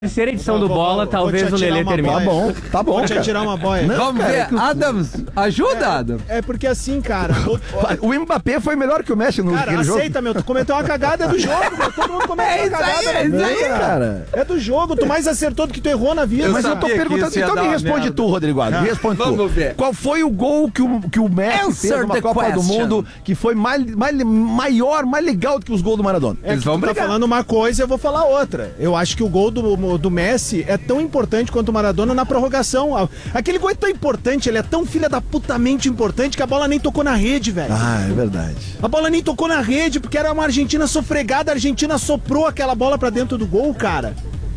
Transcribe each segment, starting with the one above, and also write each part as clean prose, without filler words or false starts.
Terceira edição do Bola, talvez o Lelê termine. Tá bom, Vou te cara. atirar uma boia. Não, Vamos cara, ver, Adams, ajuda, Adams. É porque assim, cara... O Mbappé foi melhor que o Messi no Cara, aquele jogo. aceita, meu. Tu cometeu uma cagada, é do jogo, meu. Todo mundo cometeu uma cagada. é isso aí, cara. É do jogo. Tu mais acertou do que tu errou na vida. Mas eu tô sabia que perguntando, isso ia então dar me uma responde merda. tu, Rodrigo Adams. Me responde tu. Vamos ver. Qual foi o gol que o Messi Answer fez numa the Copa do question. Mundo que foi maior, mais legal do que os gols do Maradona? Eles vão Tu tá brigar. falando uma coisa, eu vou falar outra. Eu acho que o gol do Messi é tão importante quanto o Maradona na prorrogação. Aquele gol é tão importante, ele é tão filha da putamente importante que a bola nem tocou na rede, velho. Ah, é verdade. A bola nem tocou na rede porque era uma Argentina sofregada, a Argentina soprou aquela bola pra dentro do gol, cara.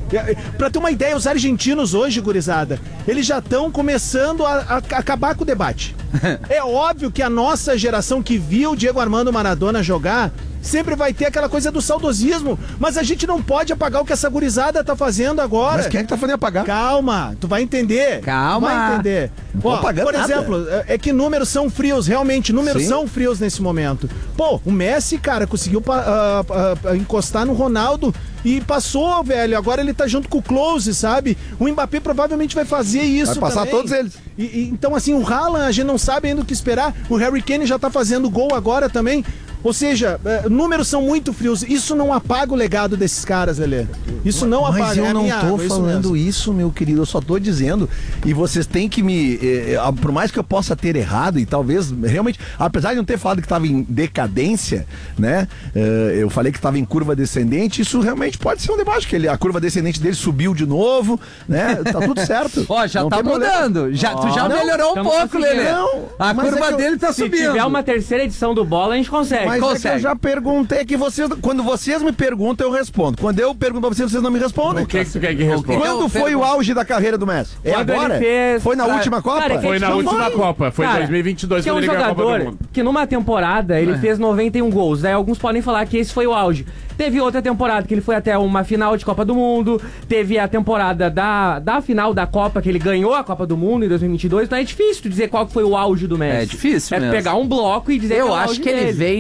Pra ter uma ideia, os argentinos hoje, gurizada, eles já estão começando a acabar com o debate. É óbvio que a nossa geração que viu o Diego Armando Maradona jogar sempre vai ter aquela coisa do saudosismo, mas a gente não pode apagar o que essa gurizada tá fazendo agora. Mas quem é que tá fazendo apagar? Calma, tu vai entender. Calma. Tu vai entender. vou Ó, apagar por nada. exemplo, é que números são frios, realmente, números Sim. são frios nesse momento. Pô, o Messi, cara, conseguiu encostar no Ronaldo e passou, velho. Agora ele tá junto com o Close, sabe? O Mbappé provavelmente vai fazer isso Vai passar também. todos eles. Então, assim, o Haaland, a gente não sabe ainda o que esperar. O Harry Kane já tá fazendo gol agora também. Ou seja, números são muito frios. Isso não apaga o legado desses caras, Lelê. Isso não apaga. Mas eu é a não minha tô água, isso falando mesmo. isso, meu querido. Eu só tô dizendo. E vocês têm que me... por mais que eu possa ter errado, e talvez realmente... Apesar de não ter falado que estava em decadência, né? Eu falei que estava em curva descendente. Isso realmente pode ser um debate, que a curva descendente dele subiu de novo, né? Tá tudo certo. Ó, já Não tá tem problema. mudando. Tu já não, melhorou um tamo pouco, conseguindo. Lelê. Não, A mas curva é que eu- dele tá Se subindo. tiver uma terceira edição do Bola, a gente consegue. Mas é que Consegue. eu já perguntei que vocês... Quando vocês me perguntam, eu respondo. Quando eu pergunto pra vocês, vocês não me respondem. O que tu quer que responda? Quando foi o auge da carreira do Messi? É Quando agora? ele fez- Foi na última Copa? Cara, Foi na Não última foi. Copa, foi Cara, 2022 que é quando um ele ganhou a Copa do jogador Mundo. que numa temporada ele fez 91 gols. Daí alguns podem falar que esse foi o auge. Teve outra temporada que ele foi até uma final de Copa do Mundo. Teve a temporada da final da Copa, que ele ganhou a Copa do Mundo em 2022. Então é difícil tu dizer qual que foi o auge do Messi. É difícil É tu mesmo. pegar um bloco e dizer que é Eu o acho auge que ele dele. vem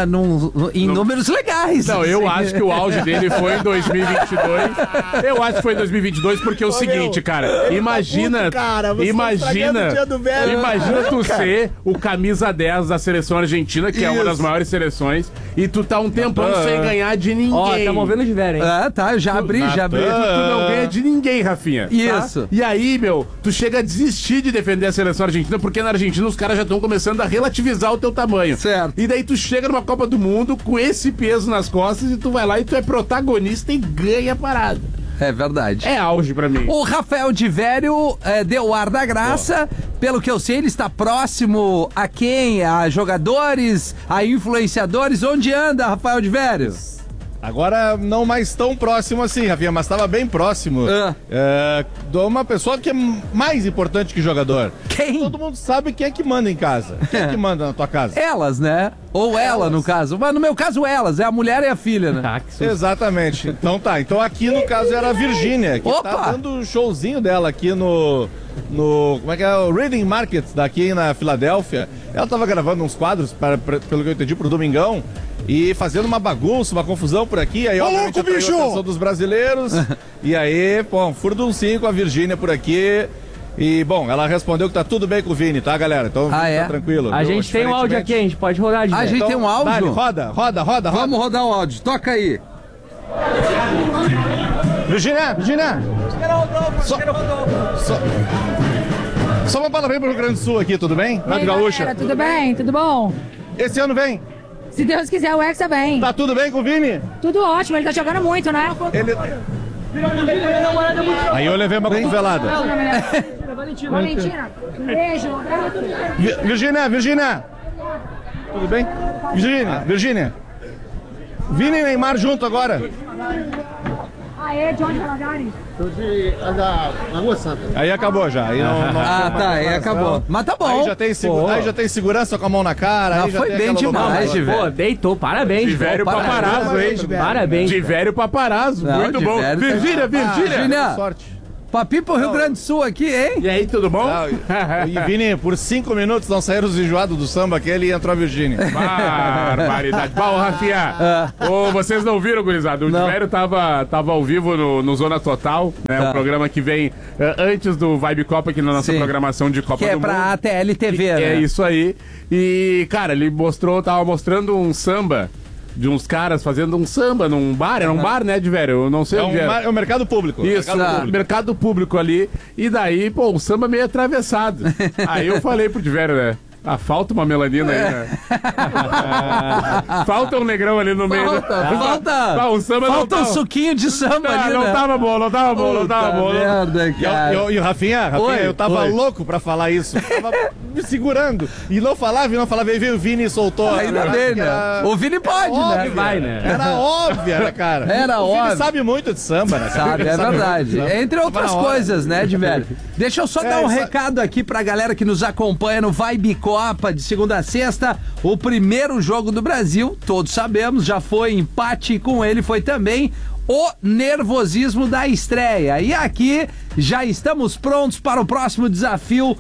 em números legais. Não, eu assim. acho que o auge dele foi em 2022. Eu acho que foi em 2022 porque é o seguinte, cara. Imagina, puto, cara, vocês estão estragando o dia do velho. imagina tu ser o camisa 10 da seleção argentina, que é uma das maiores seleções, e tu tá um tempão sem ganhar de ninguém. Ó, tá movendo de velho, hein? Ah, tá, eu já abri. Tu não ganha de ninguém, Rafinha. tá? Isso. E aí, meu, tu chega a desistir de defender a seleção argentina, porque na Argentina os caras já estão começando a relativizar o teu tamanho. Certo. E daí tu chega numa Copa do Mundo com esse peso nas costas e tu vai lá e tu é protagonista e ganha a parada. É verdade. É auge pra mim. O Rafael de Vério deu ar da graça. Pelo que eu sei, ele está próximo a quem? A jogadores, a influenciadores. Onde anda, Rafael de Vério? Agora não mais tão próximo assim, Rafinha, mas estava bem próximo. De uma pessoa que é mais importante que jogador. Quem? Todo mundo sabe quem é que manda em casa. Quem é que manda na tua casa? Elas, né? Ou ela, no caso. Mas no meu caso, elas. É a mulher e a filha, né? Tá, que susto. Exatamente. Então tá. Então aqui no caso era a Virgínia, que Opa! tá dando o showzinho dela aqui no como é que é? O Reading Market daqui na Filadélfia. Ela tava gravando uns quadros, pelo que eu entendi, pro Domingão. E fazendo uma bagunça, uma confusão por aqui. Aí, obviamente, atraiu a atenção dos brasileiros. E aí, pô, um furduncinho com a Virgínia por aqui. E, bom, ela respondeu que tá tudo bem com o Vini, tá, galera? Então, Ah, tá é? tranquilo. A gente tem um áudio aqui, a gente pode rodar de A velho. gente tem um áudio? Dale, roda. Vamos rodar o áudio. Toca aí. Virgínia! Só uma palavra pro Rio Grande do Sul aqui, tudo bem? E aí, Rádio Gaúcha. galera, tudo bem? Tudo bom? Esse ano vem. Se Deus quiser, o Hexa vem. Tá tudo bem com o Vini? Tudo ótimo, ele tá jogando muito, né? Ele... Aí eu levei uma cotovelada. Valentina, beijo. Virgínia! Tudo bem? Virgínia! Vini e Neymar junto agora. Aê, de onde, Valadares? Aí acabou já. Aí não Ah, tá. Aí comparação. acabou. Mas tá bom. Aí já tem segurança com a mão na cara. Não, aí já foi tem bem aquela demais, loucura. de velho. Pô, deitou, parabéns. De velho pô, paparazzo, hein? Parabéns. De velho paparazzo, Não, muito de bom. velho tá- Virgínia! Virgínia. Sorte. Papi pro Rio Grande do Sul aqui, hein? E aí, tudo bom? E Vini, por 5 minutos não saíram os enjoados do samba aquele e entrou a Virgínia. Barbaridade. Bom, Rafinha, vocês não viram, gurizada? O Diverio tava ao vivo no Zona Total, né? O programa que vem antes do Vibe Copa aqui na nossa programação de Copa que do Mundo. Que é pra ATL TV, né? É isso aí. E, cara, ele tava mostrando um samba de uns caras fazendo um samba num bar. Era um bar, né, Diverio? Eu não sei onde É o mercado público. Isso, mercado público ali. E daí, pô, o samba meio atravessado. Aí eu falei pro Diverio, né? Falta uma melanina aí, né? Falta um negrão ali no meio. Falta o samba falta um suquinho de samba ali, não né? tava bom. Merda, cara. E o Rafinha, eu tava louco pra falar isso. Tava me segurando. E não falava, e veio o Vini e soltou. Ainda bem, né? O Vini pode, né? Vai, né? Era óbvia, né, cara? Era o Vini óbvio. sabe muito de samba, né? Cara? Sabe, é verdade. Entre outras Na hora. coisas, né, de velho? Deixa eu só dar um recado aqui pra galera que nos acompanha no Vibe Copa de segunda a sexta. O primeiro jogo do Brasil, todos sabemos, já foi empate, com ele foi também o nervosismo da estreia. E aqui já estamos prontos para o próximo desafio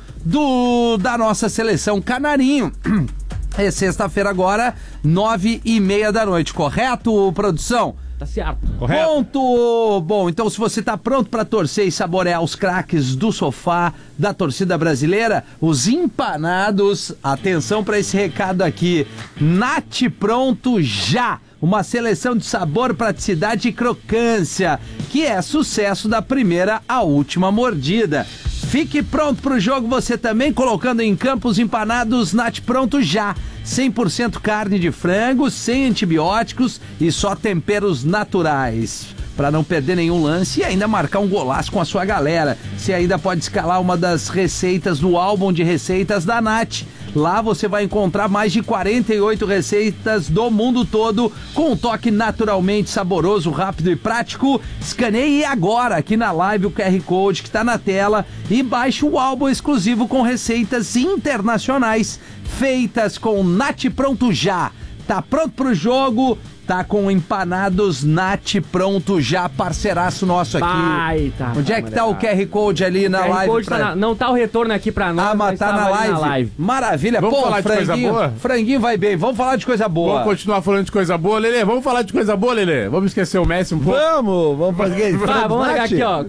da nossa seleção Canarinho. É sexta-feira agora, 9h30 da noite, correto, produção? Tá certo. Correto. Ponto! Bom, então se você tá pronto pra torcer e saborear os craques do sofá da torcida brasileira, os empanados, atenção pra esse recado aqui, Nath Pronto Já! Uma seleção de sabor, praticidade e crocância, que é sucesso da primeira à última mordida. Fique pronto pro jogo você também, colocando em campo os empanados Nath Pronto Já. 100% carne de frango, sem antibióticos e só temperos naturais. Para não perder nenhum lance e ainda marcar um golaço com a sua galera. Você ainda pode escalar uma das receitas do álbum de receitas da Nath. Lá você vai encontrar mais de 48 receitas do mundo todo, com um toque naturalmente saboroso, rápido e prático. Escaneie agora aqui na live o QR Code que está na tela e baixe o álbum exclusivo com receitas internacionais feitas com Nath Pronto Já. Tá pronto pro jogo? Tá com empanados Nath Pronto Já, parceiraço nosso aqui. Baita. Onde é que tá o QR Code ali na live? Code não tá o retorno aqui pra nós, mas tá na live. Maravilha. Vamos falar de coisa franguinho, boa? Franguinho vai bem. Vamos falar de coisa boa. Vamos continuar falando de coisa boa, Lelê? Vamos falar de coisa boa, Lelê? Vamos esquecer o Messi um pouco? Vamos fazer Vamos ligar aqui, ó.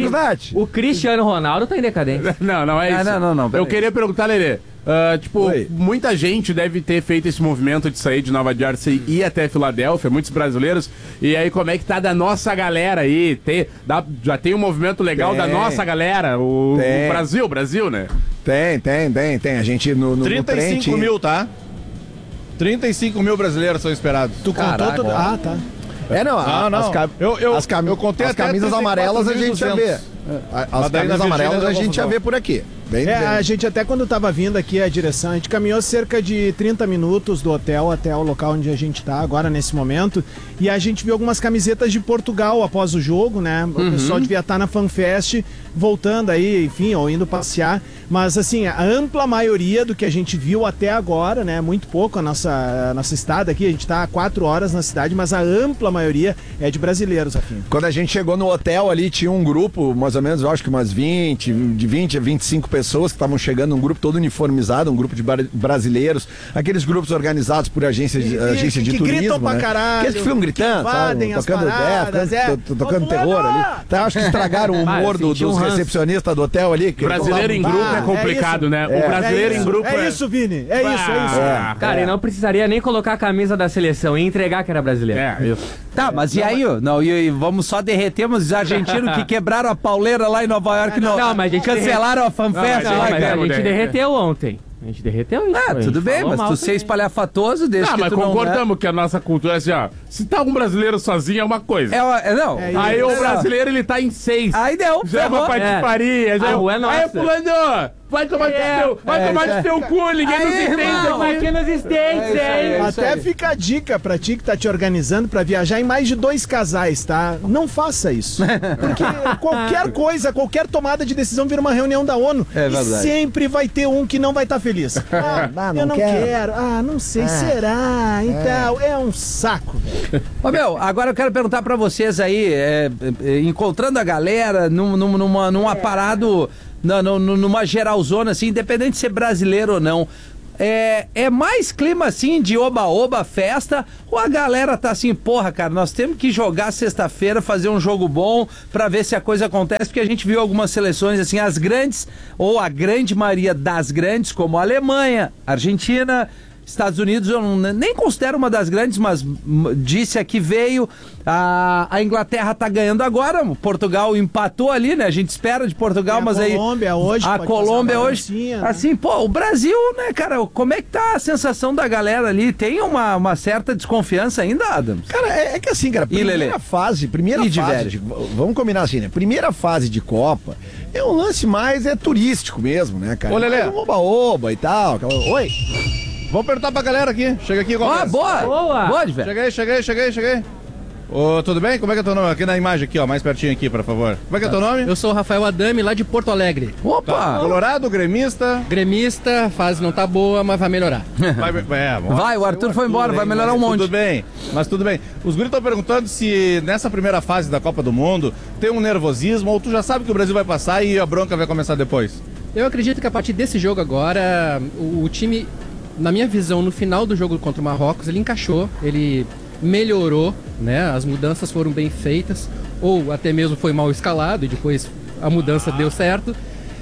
O Cristiano Ronaldo tá em decadência. Não é isso. Não. Eu queria perguntar, Lelê. Muita gente deve ter feito esse movimento de sair de Nova Jersey e ir até Filadélfia, muitos brasileiros. E aí, como é que tá da nossa galera aí? Já tem um movimento legal da nossa galera, o Brasil, né? Tem. A gente no 35 trem, mil, tá? 35 mil brasileiros são esperados. Tu contou tudo? Ah, tá. Eu contei as até camisas amarelas a gente já vê. 34.200. As camisas amarelas a gente já vê por aqui. A gente até quando tava vindo aqui a direção, a gente caminhou cerca de 30 minutos do hotel até o local onde a gente tá agora nesse momento, e a gente viu algumas camisetas de Portugal após o jogo, né? O pessoal devia estar na FanFest, voltando aí, enfim, ou indo passear, mas assim, a ampla maioria do que a gente viu até agora, né? Muito pouco a nossa estada aqui, a gente tá há 4 horas na cidade, mas a ampla maioria é de brasileiros aqui. Quando a gente chegou no hotel ali, tinha um grupo, mais ou menos, eu acho que umas 20 a 25 pessoas que estavam chegando, um grupo todo uniformizado, um grupo de brasileiros, aqueles grupos organizados por agência de que turismo, gritam pra né? caralho, Aqueles que ficam gritando, sabe? as Tocando paradas, tocando terror ali. Então, acho que estragaram o humor dos recepcionistas do hotel ali. Brasileiro em grupo é complicado, né? O brasileiro em grupo é isso, Vini. É isso. Cara, e não precisaria nem colocar a camisa da seleção e entregar que era brasileiro. Isso. Tá, mas e aí? E vamos só derretemos os argentinos que quebraram a pauleira lá em Nova York. Não, mas a gente cancelaram a FanFest. Mas a gente derreteu ontem. A gente derreteu isso. Tudo bem, mas tu ser espalhafatoso, deixa que mas tu concordamos que a nossa cultura é assim, ó. Se tá um brasileiro sozinho é uma coisa. Aí o brasileiro, ele tá em 6. Aí deu, já é uma patifaria. A rua é nossa. Aí, fulano, Vai tomar de teu cu, ninguém nos entende Irmão, aqui. aqui nos States, hein? Até fica a dica pra ti que tá te organizando pra viajar em mais de 2 casais, tá? Não faça isso. Porque qualquer coisa, qualquer tomada de decisão vira uma reunião da ONU. É E verdade. sempre vai ter um que não vai estar feliz. Eu não quero. Não sei, será? Então, é um saco, velho. Ô, meu, agora eu quero perguntar pra vocês aí, encontrando a galera num aparado, numa geralzona, assim, independente de ser brasileiro ou não, é mais clima, assim, de oba-oba, festa, ou a galera tá assim, porra, cara, nós temos que jogar sexta-feira, fazer um jogo bom pra ver se a coisa acontece, porque a gente viu algumas seleções, assim, as grandes, ou a grande maioria das grandes, como a Alemanha, Argentina, Estados Unidos, eu nem considero uma das grandes, mas disse aqui veio. A Inglaterra tá ganhando agora. Portugal empatou ali, né? A gente espera de Portugal, mas aí. Colômbia hoje. A pode Colômbia fazer uma hoje. balancinha, né? Assim, pô, o Brasil, né, cara? Como é que tá a sensação da galera ali? Tem uma certa desconfiança ainda, Adams? Cara, é que assim, cara, primeira fase, vamos combinar assim, né? Primeira fase de Copa é um lance mais turístico mesmo, né, cara? Ô, Lelê. Mais um oba-oba e tal. Oi. Vamos perguntar pra galera aqui. Chega aqui, Boa! Pode, velho. Cheguei. Ô, tudo bem? Como é que é teu nome? Aqui na imagem, aqui, ó, mais pertinho aqui, por favor. Como é que é teu nome? Eu sou o Rafael Adame, lá de Porto Alegre. Opa! Colorado, gremista. Gremista, fase não tá boa, mas vai melhorar. Vai, o Arthur foi embora, vai melhorar um monte. Tudo bem. Os guris estão perguntando se nessa primeira fase da Copa do Mundo tem um nervosismo ou tu já sabe que o Brasil vai passar e a bronca vai começar depois? Eu acredito que a partir desse jogo agora, o time, na minha visão, no final do jogo contra o Marrocos, ele encaixou, ele melhorou, né? As mudanças foram bem feitas, ou até mesmo foi mal escalado e depois a mudança deu certo.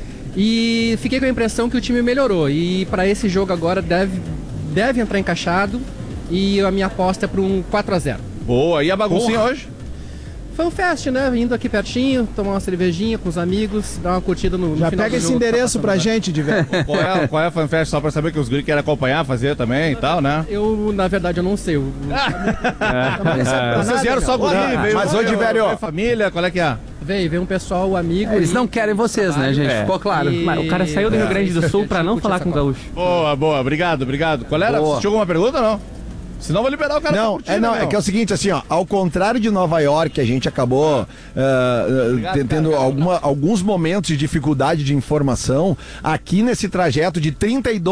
E fiquei com a impressão que o time melhorou. E para esse jogo agora deve entrar encaixado. E a minha aposta é para um 4-0. Boa, e a baguncinha hoje? Foi um fest, né? Indo aqui pertinho, tomar uma cervejinha com os amigos, dar uma curtida no Já final pega do esse jogo que tá endereço pra passando agora. gente, de velho. Qual é a fanfest? Só pra saber que os guris querem acompanhar, fazer também e tal, né? Eu, na verdade, eu não sei. Vocês vieram só guri, veio Mas hoje, velho, veio família, qual é que é? Veio um pessoal, amigo. Eles e- não querem vocês, né, gente? Ficou claro. E- Mas o cara saiu do Rio Grande do Sul pra não falar com o gaúcho. Boa, obrigado. Galera, Boa. assistiu alguma pergunta ou não? Senão vou liberar o cara pra Não, curtir, né, é meu? que é o seguinte, assim, ó, ao contrário de Nova York, a gente acabou tendo alguns momentos de dificuldade de informação, aqui nesse trajeto de 32